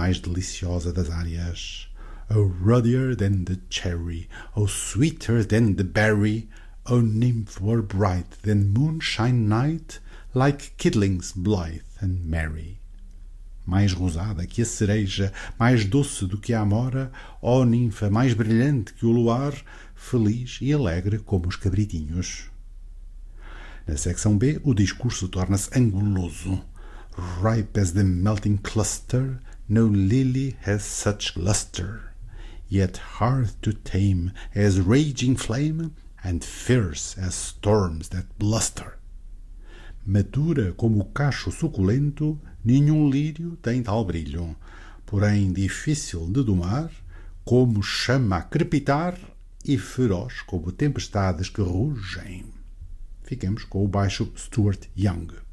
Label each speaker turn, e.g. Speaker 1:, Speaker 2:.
Speaker 1: mais deliciosa das áreas. Oh, ruddier than the cherry, oh, sweeter than the berry, oh, nymph more bright than moonshine night, like kidlings blithe and merry. Mais rosada que a cereja, mais doce do que a amora, ó ninfa mais brilhante que o luar, feliz e alegre como os cabritinhos. Na secção B, o discurso torna-se anguloso. Ripe as the melting cluster, no lily has such luster, yet hard to tame as raging flame, and fierce as storms that bluster. Madura como o cacho suculento, nenhum lírio tem tal brilho, porém difícil de domar, como chama a crepitar e feroz como tempestades que rugem. Fiquemos com o baixo Stuart Young.